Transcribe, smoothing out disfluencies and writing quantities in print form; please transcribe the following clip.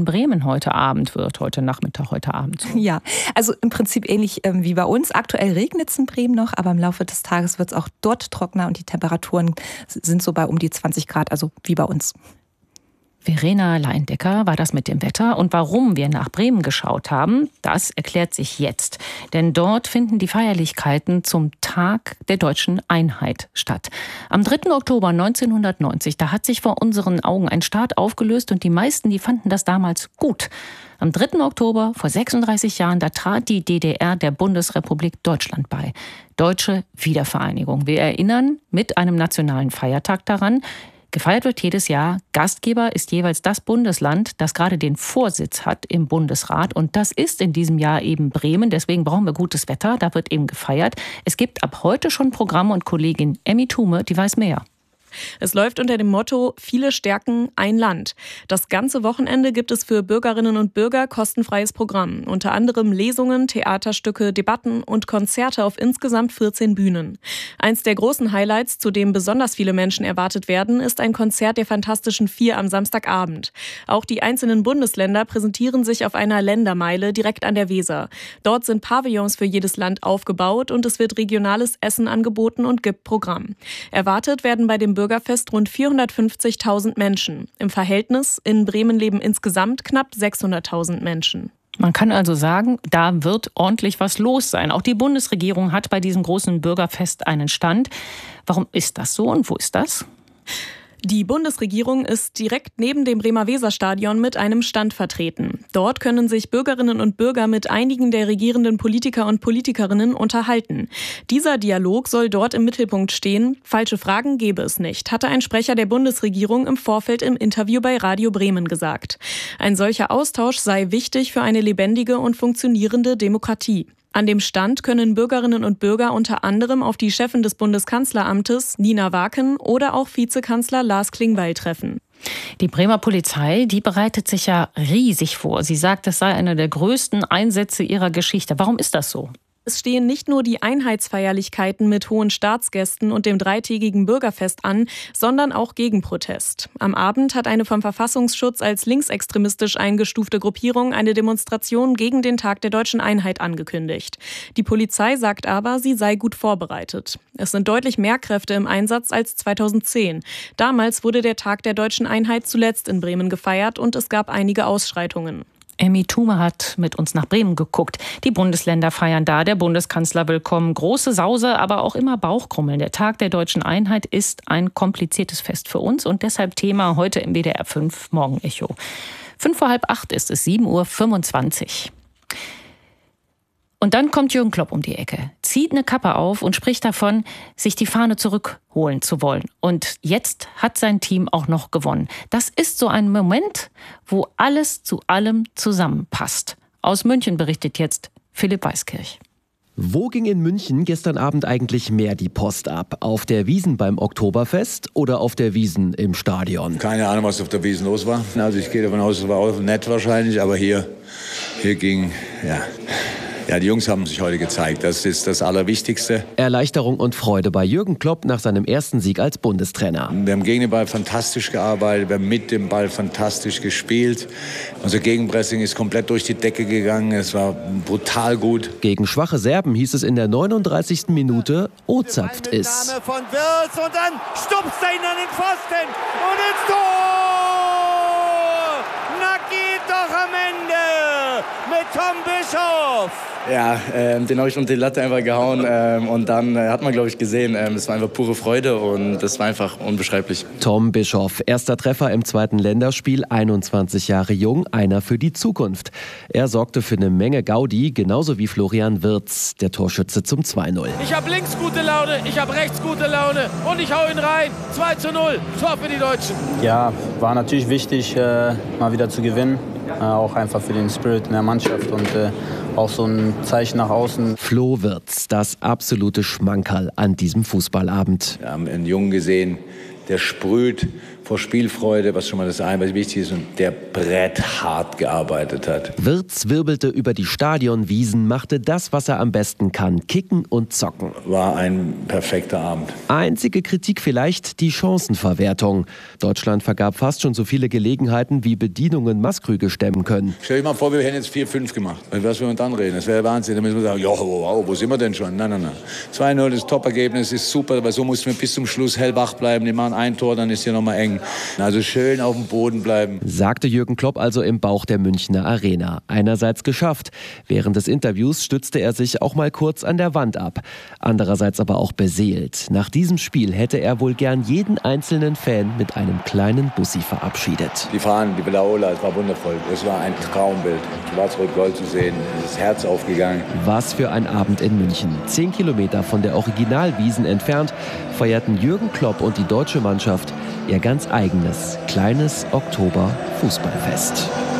in Bremen heute Abend wird, heute Nachmittag, heute Abend. So. Ja, also im Prinzip ähnlich wie bei uns. Aktuell regnet es in Bremen noch, aber im Laufe des Tages wird es auch dort trockener und die Temperaturen sind so bei um die 20 Grad, also wie bei uns. Verena Leindecker war das mit dem Wetter. Und warum wir nach Bremen geschaut haben, das erklärt sich jetzt. Denn dort finden die Feierlichkeiten zum Tag der deutschen Einheit statt. Am 3. Oktober 1990, da hat sich vor unseren Augen ein Staat aufgelöst und die meisten, die fanden das damals gut. Am 3. Oktober vor 36 Jahren, da trat die DDR der Bundesrepublik Deutschland bei. Deutsche Wiedervereinigung. Wir erinnern mit einem nationalen Feiertag daran. Gefeiert wird jedes Jahr. Gastgeber ist jeweils das Bundesland, das gerade den Vorsitz hat im Bundesrat. Und das ist in diesem Jahr eben Bremen. Deswegen brauchen wir gutes Wetter. Da wird eben gefeiert. Es gibt ab heute schon Programme und Kollegin Emmy Thume, die weiß mehr. Es läuft unter dem Motto Viele stärken ein Land. Das ganze Wochenende gibt es für Bürgerinnen und Bürger kostenfreies Programm. Unter anderem Lesungen, Theaterstücke, Debatten und Konzerte auf insgesamt 14 Bühnen. Eins der großen Highlights, zu dem besonders viele Menschen erwartet werden, ist ein Konzert der Fantastischen Vier am Samstagabend. Auch die einzelnen Bundesländer präsentieren sich auf einer Ländermeile direkt an der Weser. Dort sind Pavillons für jedes Land aufgebaut und es wird regionales Essen angeboten und gibt Programm. Erwartet werden bei dem Bürgerfest rund 450.000 Menschen. Im Verhältnis in Bremen leben insgesamt knapp 600.000 Menschen. Man kann also sagen, da wird ordentlich was los sein. Auch die Bundesregierung hat bei diesem großen Bürgerfest einen Stand. Warum ist das so und wo ist das? Die Bundesregierung ist direkt neben dem Bremer Weserstadion mit einem Stand vertreten. Dort können sich Bürgerinnen und Bürger mit einigen der regierenden Politiker und Politikerinnen unterhalten. Dieser Dialog soll dort im Mittelpunkt stehen. Falsche Fragen gebe es nicht, hatte ein Sprecher der Bundesregierung im Vorfeld im Interview bei Radio Bremen gesagt. Ein solcher Austausch sei wichtig für eine lebendige und funktionierende Demokratie. An dem Stand können Bürgerinnen und Bürger unter anderem auf die Chefin des Bundeskanzleramtes, Nina Waken, oder auch Vizekanzler Lars Klingbeil treffen. Die Bremer Polizei, die bereitet sich ja riesig vor. Sie sagt, es sei einer der größten Einsätze ihrer Geschichte. Warum ist das so? Es stehen nicht nur die Einheitsfeierlichkeiten mit hohen Staatsgästen und dem dreitägigen Bürgerfest an, sondern auch Gegenprotest. Am Abend hat eine vom Verfassungsschutz als linksextremistisch eingestufte Gruppierung eine Demonstration gegen den Tag der deutschen Einheit angekündigt. Die Polizei sagt aber, sie sei gut vorbereitet. Es sind deutlich mehr Kräfte im Einsatz als 2010. Damals wurde der Tag der deutschen Einheit zuletzt in Bremen gefeiert und es gab einige Ausschreitungen. Emmy Thume hat mit uns nach Bremen geguckt. Die Bundesländer feiern da, der Bundeskanzler willkommen. Große Sause, aber auch immer Bauchkrummeln. Der Tag der deutschen Einheit ist ein kompliziertes Fest für uns und deshalb Thema heute im WDR 5 Morgenecho. 7:45 ist es, 7:25 Uhr. Und dann kommt Jürgen Klopp um die Ecke, zieht eine Kappe auf und spricht davon, sich die Fahne zurückholen zu wollen. Und jetzt hat sein Team auch noch gewonnen. Das ist so ein Moment, wo alles zu allem zusammenpasst. Aus München berichtet jetzt Philipp Weiskirch. Wo ging in München gestern Abend eigentlich mehr die Post ab? Auf der Wiesn beim Oktoberfest oder auf der Wiesn im Stadion? Keine Ahnung, was auf der Wiesn los war. Also ich gehe davon aus, es war auch nett wahrscheinlich, aber hier ging, ja, die Jungs haben sich heute gezeigt. Das ist das Allerwichtigste. Erleichterung und Freude bei Jürgen Klopp nach seinem ersten Sieg als Bundestrainer. Wir haben gegen den Ball fantastisch gearbeitet, wir haben mit dem Ball fantastisch gespielt. Unser Gegenpressing ist komplett durch die Decke gegangen. Es war brutal gut. Gegen schwache Serben hieß es in der 39. Minute, O-zapft ist. Von Wirtz und dann stupst er ihn an den Pfosten und ins Tor! Na geht doch am Ende mit Tom Bischoff! Ja, den habe ich unter die Latte einfach gehauen und dann hat man, glaube ich, gesehen, es war einfach pure Freude und das war einfach unbeschreiblich. Tom Bischoff, erster Treffer im zweiten Länderspiel, 21 Jahre jung, einer für die Zukunft. Er sorgte für eine Menge Gaudi, genauso wie Florian Wirtz, der Torschütze zum 2:0. Ich habe links gute Laune, ich habe rechts gute Laune und ich hau ihn rein. 2:0, Tor für die Deutschen. Ja, war natürlich wichtig, mal wieder zu gewinnen. Auch einfach für den Spirit in der Mannschaft und auch so ein Zeichen nach außen. Flo Wirtz, das absolute Schmankerl an diesem Fußballabend. Wir haben einen Jungen gesehen, der sprüht vor Spielfreude, was schon mal das eine, was wichtig ist, und der bretthart gearbeitet hat. Wirtz wirbelte über die Stadionwiesen, machte das, was er am besten kann, kicken und zocken. War ein perfekter Abend. Einzige Kritik vielleicht die Chancenverwertung. Deutschland vergab fast schon so viele Gelegenheiten, wie Bedienungen Maskrüge stemmen können. Stell dir mal vor, wir hätten jetzt 4-5 gemacht. Was wir dann reden, das wäre Wahnsinn. Dann müssen wir sagen, ja, wow, wo sind wir denn schon? Nein. 2-0, das Top-Ergebnis ist super, weil so mussten wir bis zum Schluss hellwach bleiben. Die machen ein Tor, dann ist hier nochmal eng. Also schön auf dem Boden bleiben. Sagte Jürgen Klopp also im Bauch der Münchner Arena. Einerseits geschafft. Während des Interviews stützte er sich auch mal kurz an der Wand ab. Andererseits aber auch beseelt. Nach diesem Spiel hätte er wohl gern jeden einzelnen Fan mit einem kleinen Bussi verabschiedet. Die Fahnen, die Blaola, es war wundervoll. Es war ein Traumbild. Schwarz-Rot-Gold zu sehen, das Herz aufgegangen. Was für ein Abend in München. 10 Kilometer von der Originalwiesen entfernt feierten Jürgen Klopp und die deutsche Mannschaft ihr ganz eigenes, kleines Oktober-Fußballfest.